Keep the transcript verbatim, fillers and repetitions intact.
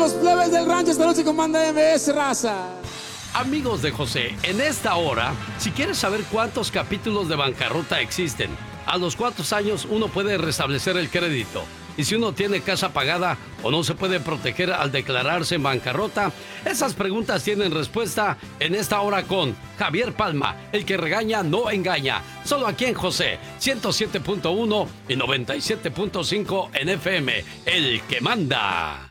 los plebes del rancho. Esta noche comanda M S, raza. Amigos de José, en esta hora, si quieres saber cuántos capítulos de bancarrota existen, a los cuántos años uno puede restablecer el crédito, y si uno tiene casa pagada o no se puede proteger al declararse en bancarrota, esas preguntas tienen respuesta en esta hora con Javier Palma, el que regaña no engaña, solo aquí en José, ciento siete punto uno y noventa y siete punto cinco en F M, el que manda.